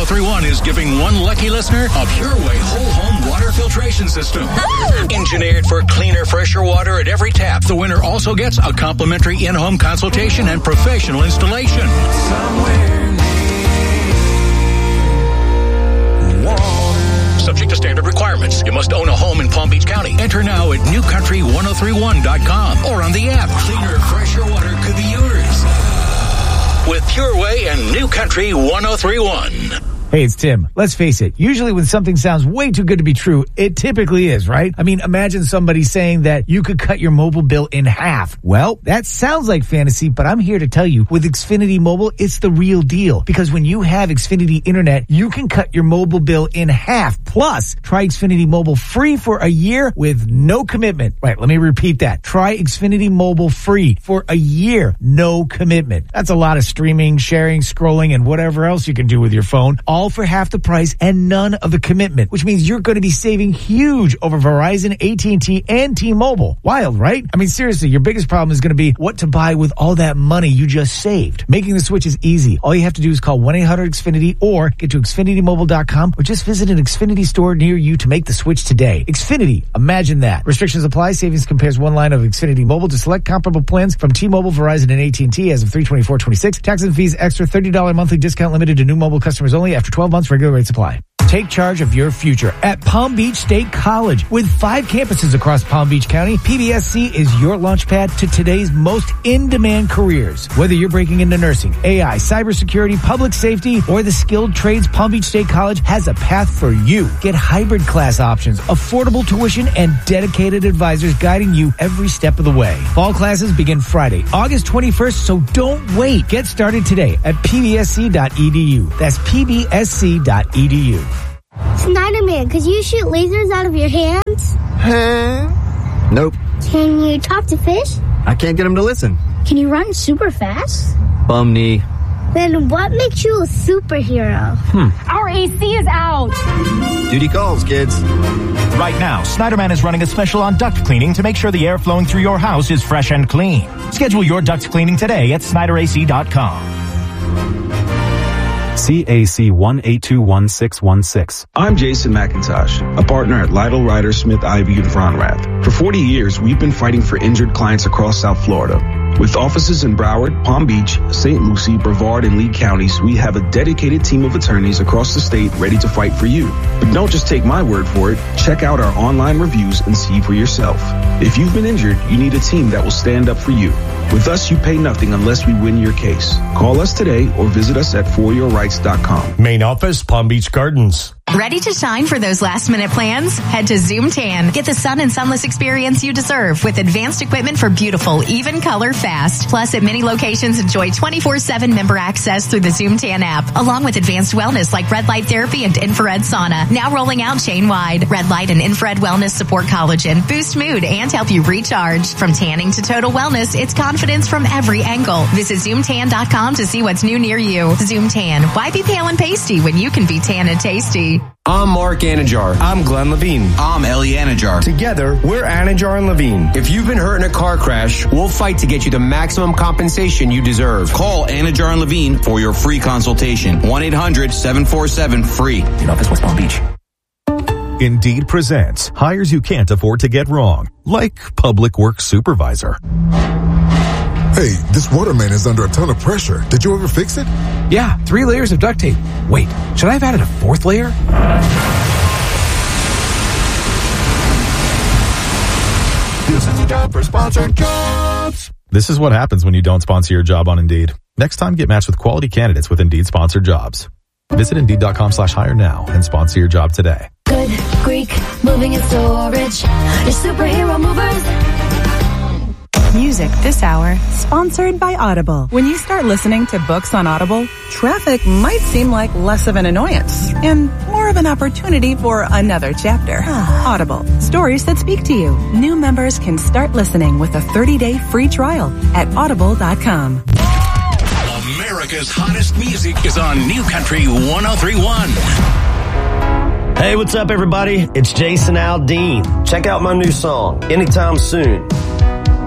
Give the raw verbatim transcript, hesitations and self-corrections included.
three one is giving one lucky listener a PureWay whole home water filtration system. Engineered for cleaner, fresher water at every tap. The winner also gets a complimentary in-home consultation and professional installation. Somewhere near water. Subject to standard requirements. You must own a home in Palm Beach County. Enter now at new country one oh three one dot com or on the app. Cleaner, fresher water could be yours with PureWay and New Country one oh three one. Hey, it's Tim. Let's face it. Usually when something sounds way too good to be true, it typically is, right? I mean, imagine somebody saying that you could cut your mobile bill in half. Well, that sounds like fantasy, but I'm here to tell you with Xfinity Mobile, it's the real deal. Because when you have Xfinity Internet, you can cut your mobile bill in half. Plus, try Xfinity Mobile free for a year with no commitment. Right, let me repeat that. Try Xfinity Mobile free for a year, no commitment. That's a lot of streaming, sharing, scrolling, and whatever else you can do with your phone. All All for half the price and none of the commitment, which means you're going to be saving huge over Verizon, A T and T, and T-Mobile. Wild, right? I mean, seriously, your biggest problem is going to be what to buy with all that money you just saved. Making the switch is easy. All you have to do is call one eight hundred X Finity or get to Xfinity Mobile dot com or just visit an Xfinity store near you to make the switch today. Xfinity, imagine that. Restrictions apply. Savings compares one line of Xfinity Mobile to select comparable plans from T-Mobile, Verizon, and A T and T as of three twenty-four twenty-six. Taxes and fees extra. thirty dollars monthly discount limited to new mobile customers only after twelve months. Regular rates apply. Take charge of your future at Palm Beach State College. With five campuses across Palm Beach County, P B S C is your launchpad to today's most in-demand careers. Whether you're breaking into nursing, A I, cybersecurity, public safety, or the skilled trades, Palm Beach State College has a path for you. Get hybrid class options, affordable tuition, and dedicated advisors guiding you every step of the way. Fall classes begin Friday, August twenty-first, so don't wait. Get started today at P B S C dot E D U. That's P B S C dot E D U. Snyderman, could you shoot lasers out of your hands? Huh? Nope. Can you talk to fish? I can't get them to listen. Can you run super fast? Bum knee. Then what makes you a superhero? Hmm. Our A C is out. Duty calls, kids. Right now, Snyderman is running a special on duct cleaning to make sure the air flowing through your house is fresh and clean. Schedule your duct cleaning today at Snyder A C dot com. C A C one eight two one six one six. I'm Jason McIntosh, a partner at Lytle, Ryder, Smith, Ivey, and Fronrath. For forty years, we've been fighting for injured clients across South Florida. With offices in Broward, Palm Beach, Saint Lucie, Brevard, and Lee counties, we have a dedicated team of attorneys across the state ready to fight for you. But don't just take my word for it. Check out our online reviews and see for yourself. If you've been injured, you need a team that will stand up for you. With us, you pay nothing unless we win your case. Call us today or visit us at for your rights dot com. Main office, Palm Beach Gardens. Ready to shine for those last minute plans? Head to Zoom Tan. Get the sun and sunless experience you deserve with advanced equipment for beautiful, even color fast. Plus, at many locations, enjoy twenty-four seven member access through the Zoom Tan app, along with advanced wellness like red light therapy and infrared sauna. Now rolling out chain wide. Red light and infrared wellness support collagen, boost mood, and help you recharge. From tanning to total wellness, it's confidence from every angle. Visit zoom tan dot com to see what's new near you. Zoom Tan. Why be pale and pasty when you can be tan and tasty? I'm Mark Anajar. I'm Glenn Levine. I'm Ellie Anajar. Together, we're Anajar and Levine. If you've been hurt in a car crash, we'll fight to get you the maximum compensation you deserve. Call Anajar and Levine for your free consultation. one eight hundred seven four seven free. In office, West Palm Beach. Indeed presents hires you can't afford to get wrong, like public works supervisor. Hey, this water main is under a ton of pressure. Did you ever fix it? Yeah, three layers of duct tape. Wait, should I have added a fourth layer? This is a job for sponsored jobs. This is what happens when you don't sponsor your job on Indeed. Next time, get matched with quality candidates with Indeed sponsored jobs. Visit Indeed dot com slash hire now and sponsor your job today. Good Greek, moving and storage. Your superhero movers. Music this hour, sponsored by Audible. When you start listening to books on Audible, traffic might seem like less of an annoyance and more of an opportunity for another chapter. Audible, stories that speak to you. New members can start listening with a thirty-day free trial at audible dot com. America's hottest music is on New Country one oh three one. Hey, what's up, everybody? It's Jason Aldean. Check out my new song, Anytime Soon.